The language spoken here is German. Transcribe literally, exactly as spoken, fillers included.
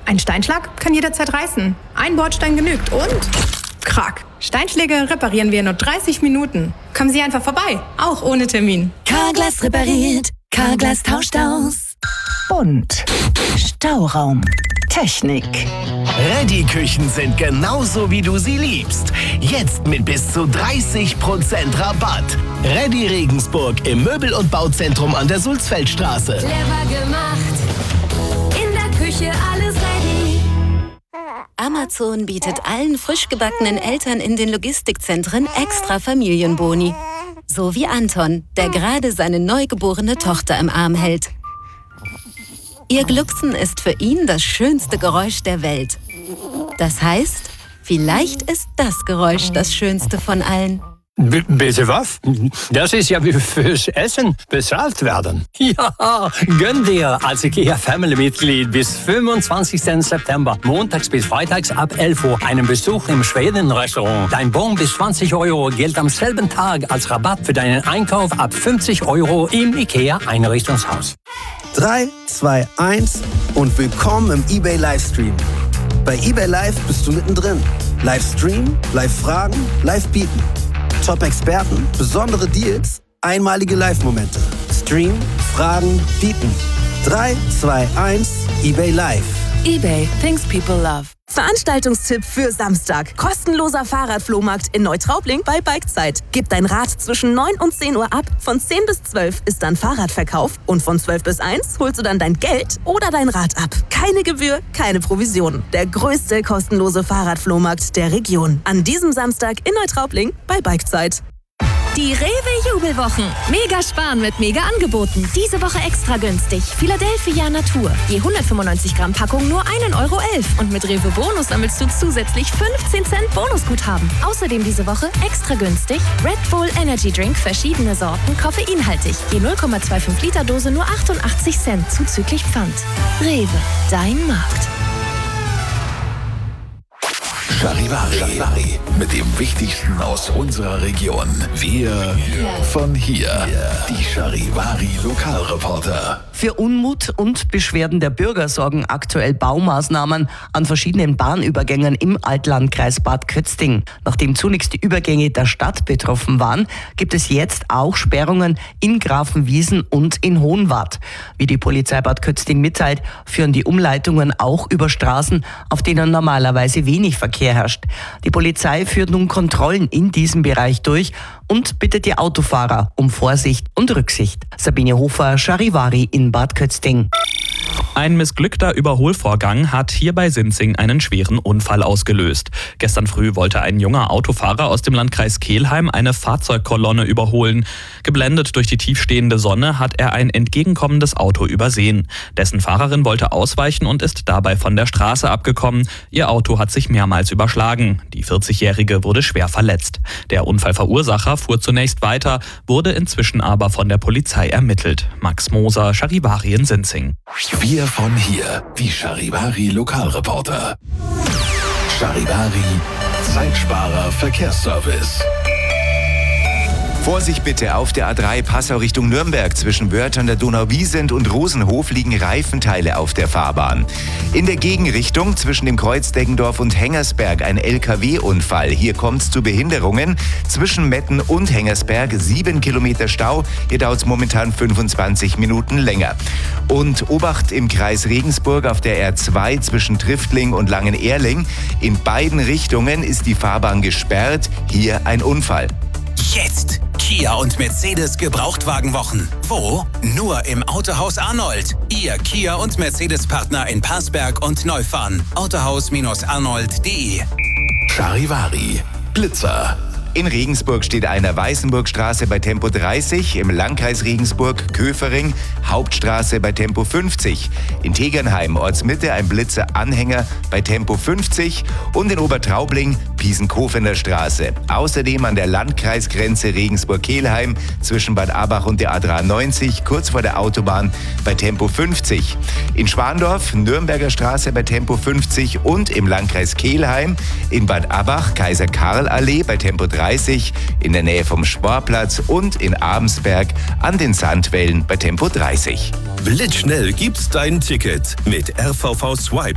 Ein Steinschlag kann jederzeit reißen. Ein Bordstein genügt und... Krack. Steinschläge reparieren wir in nur dreißig Minuten. Kommen Sie einfach vorbei, auch ohne Termin. Carglass repariert, Carglass tauscht aus. Und Stauraum. Technik. Ready-Küchen sind genauso, wie du sie liebst. Jetzt mit bis zu dreißig Prozent Rabatt. Ready Regensburg im Möbel- und Bauzentrum an der Sulzfeldstraße. Clever gemacht, in der Küche alles ready. Amazon bietet allen frisch gebackenen Eltern in den Logistikzentren extra Familienboni. So wie Anton, der gerade seine neugeborene Tochter im Arm hält. Ihr Glucksen ist für ihn das schönste Geräusch der Welt. Das heißt, vielleicht ist das Geräusch das schönste von allen. B- bitte was? Das ist ja wie fürs Essen bezahlt werden. Ja, gönn dir als IKEA-Family-Mitglied bis fünfundzwanzigsten September, montags bis freitags ab elf Uhr, einen Besuch im Schweden-Restaurant. Dein Bon bis zwanzig Euro gilt am selben Tag als Rabatt für deinen Einkauf ab fünfzig Euro im IKEA-Einrichtungshaus. drei, zwei, eins und willkommen im eBay Livestream. Bei eBay Live bist du mittendrin. Livestream, Live-Fragen, Live-Bieten. Top-Experten, besondere Deals, einmalige Live-Momente. Stream, Fragen, Bieten. drei, zwei, eins, eBay Live. eBay, things people love. Veranstaltungstipp für Samstag. Kostenloser Fahrradflohmarkt in Neutraubling bei Bikezeit. Gib dein Rad zwischen neun und zehn Uhr ab. Von zehn bis zwölf ist dann Fahrradverkauf. Und von zwölf bis eins holst du dann dein Geld oder dein Rad ab. Keine Gebühr, keine Provision. Der größte kostenlose Fahrradflohmarkt der Region. An diesem Samstag in Neutraubling bei Bikezeit. Die Rewe-Jubelwochen. Mega sparen mit Mega-Angeboten. Diese Woche extra günstig. Philadelphia Natur. Je hundertfünfundneunzig Gramm Packung nur ein Euro elf. Und mit Rewe Bonus sammelst du zusätzlich fünfzehn Cent Bonusguthaben. Außerdem diese Woche extra günstig Red Bull Energy Drink, verschiedene Sorten, koffeinhaltig. Je null Komma fünfundzwanzig Liter Dose nur achtundachtzig Cent zuzüglich Pfand. Rewe, dein Markt. Charivari, mit dem Wichtigsten aus unserer Region. Wir von hier. Die Charivari Lokalreporter. Für Unmut und Beschwerden der Bürger sorgen aktuell Baumaßnahmen an verschiedenen Bahnübergängen im Altlandkreis Bad Kötzting. Nachdem zunächst die Übergänge der Stadt betroffen waren, gibt es jetzt auch Sperrungen in Grafenwiesen und in Hohenwart. Wie die Polizei Bad Kötzting mitteilt, führen die Umleitungen auch über Straßen, auf denen normalerweise wenig Verkehr herrscht. Die Polizei führt nun Kontrollen in diesem Bereich durch und bittet die Autofahrer um Vorsicht und Rücksicht. Sabine Hofer, Charivari in Bad Kötzting. Ein missglückter Überholvorgang hat hier bei Sinzing einen schweren Unfall ausgelöst. Gestern früh wollte ein junger Autofahrer aus dem Landkreis Kelheim eine Fahrzeugkolonne überholen. Geblendet durch die tiefstehende Sonne hat er ein entgegenkommendes Auto übersehen. Dessen Fahrerin wollte ausweichen und ist dabei von der Straße abgekommen. Ihr Auto hat sich mehrmals überschlagen. Die vierzigjährige wurde schwer verletzt. Der Unfallverursacher fuhr zunächst weiter, wurde inzwischen aber von der Polizei ermittelt. Max Moser, Charivari in Sinzing. Wir von hier, die Charivari Lokalreporter. Charivari, Zeitsparer Verkehrsservice. Vorsicht bitte auf der A drei Passau Richtung Nürnberg. Zwischen Wörth an der Donauwiesent und Rosenhof liegen Reifenteile auf der Fahrbahn. In der Gegenrichtung zwischen dem Kreuz Deggendorf und Hengersberg ein L K W-Unfall. Hier kommt es zu Behinderungen. Zwischen Metten und Hengersberg sieben Kilometer Stau. Hier dauert es momentan fünfundzwanzig Minuten länger. Und Obacht im Kreis Regensburg auf der R zwei zwischen Triftling und Langen-Erling. In beiden Richtungen ist die Fahrbahn gesperrt. Hier ein Unfall. Jetzt Kia und Mercedes Gebrauchtwagenwochen. Wo? Nur im Autohaus Arnold. Ihr Kia und Mercedes-Partner in Passberg und Neufahren. autohaus Arnold punkt de. Charivari, Blitzer. In Regensburg steht einer Weißenburgstraße bei Tempo dreißig, im Landkreis Regensburg Köfering, Hauptstraße bei Tempo fünfzig. In Tegernheim, Ortsmitte, ein Blitzer-Anhänger bei Tempo fünfzig und in Obertraubling, Piesenkofener Straße. Außerdem an der Landkreisgrenze Regensburg-Kelheim zwischen Bad Abach und der A dreiundneunzig, kurz vor der Autobahn bei Tempo fünfzig. In Schwandorf, Nürnberger Straße bei Tempo fünfzig und im Landkreis Kelheim, in Bad Abach, Kaiser-Karl-Allee bei Tempo dreißig, in der Nähe vom Sportplatz und in Abensberg an den Sandwellen bei Tempo dreißig. Blitzschnell gibt's dein Ticket mit R V V Swipe.